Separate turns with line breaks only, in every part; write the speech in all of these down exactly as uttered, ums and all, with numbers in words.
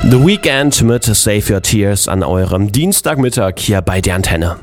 The Weeknd mit Save Your Tears an eurem Dienstagmittag hier bei der Antenne.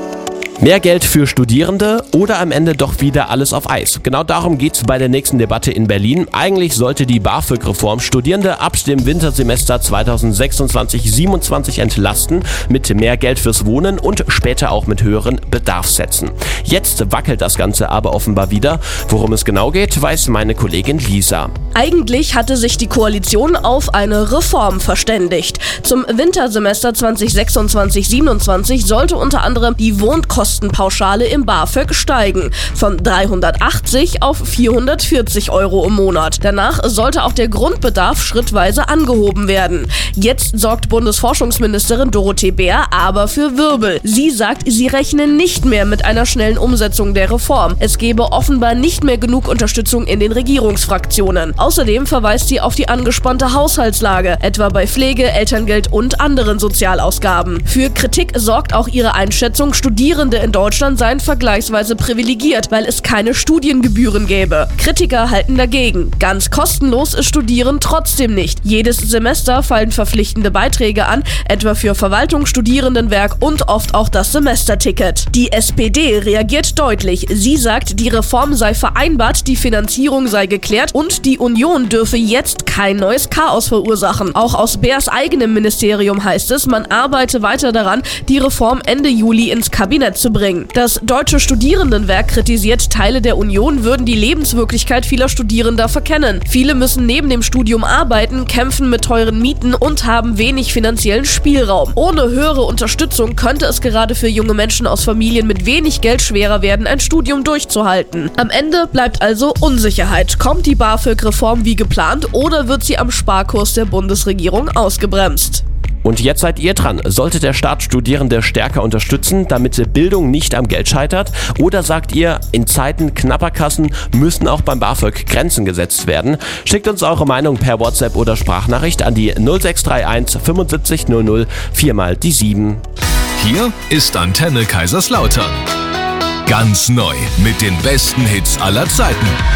Mehr Geld für Studierende oder am Ende doch wieder alles auf Eis? Genau darum geht's bei der nächsten Debatte in Berlin. Eigentlich sollte die BAföG-Reform Studierende ab dem Wintersemester zweitausendsechsundzwanzig siebenundzwanzig entlasten, mit mehr Geld fürs Wohnen und später auch mit höheren Bedarfssätzen. Jetzt wackelt das Ganze aber offenbar wieder. Worum es genau geht, weiß meine Kollegin Lisa.
Eigentlich hatte sich die Koalition auf eine Reform verständigt. Zum Wintersemester zweitausendsechsundzwanzig siebenundzwanzig sollte unter anderem die Wohnkostenpauschale im BAföG steigen, von dreihundertachtzig auf vierhundertvierzig Euro im Monat. Danach sollte auch der Grundbedarf schrittweise angehoben werden. Jetzt sorgt Bundesforschungsministerin Dorothee Bär aber für Wirbel. Sie sagt, sie rechne nicht mehr mit einer schnellen Umsetzung der Reform. Es gebe offenbar nicht mehr genug Unterstützung in den Regierungsfraktionen. Außerdem verweist sie auf die angespannte Haushaltslage, etwa bei Pflege, Elterngeld und anderen Sozialausgaben. Für Kritik sorgt auch ihre Einschätzung, Studierende in Deutschland seien vergleichsweise privilegiert, weil es keine Studiengebühren gäbe. Kritiker halten dagegen. Ganz kostenlos ist Studieren trotzdem nicht. Jedes Semester fallen verpflichtende Beiträge an, etwa für Verwaltung, Studierendenwerk und oft auch das Semesterticket. Die S P D reagiert deutlich. Sie sagt, die Reform sei vereinbart, die Finanzierung sei geklärt und die Union dürfe jetzt kein neues Chaos verursachen. Auch aus Bärs eigenem Ministerium heißt es, man arbeite weiter daran, die Reform Ende Juli ins Kabinett zu bringen. Das Deutsche Studierendenwerk kritisiert, Teile der Union würden die Lebenswirklichkeit vieler Studierender verkennen. Viele müssen neben dem Studium arbeiten, kämpfen mit teuren Mieten und haben wenig finanziellen Spielraum. Ohne höhere Unterstützung könnte es gerade für junge Menschen aus Familien mit wenig Geld schwerer werden, ein Studium durchzuhalten. Am Ende bleibt also Unsicherheit. Kommt die BAföG-Reform wie geplant oder wird sie am Sparkurs der Bundesregierung ausgebremst?
Und jetzt seid ihr dran. Sollte der Staat Studierende stärker unterstützen, damit Bildung nicht am Geld scheitert? Oder sagt ihr, in Zeiten knapper Kassen müssen auch beim BAföG Grenzen gesetzt werden? Schickt uns eure Meinung per WhatsApp oder Sprachnachricht an die null sechs drei eins fünfundsiebzig null null vier mal die sieben.
Hier ist Antenne Kaiserslautern. Ganz neu mit den besten Hits aller Zeiten.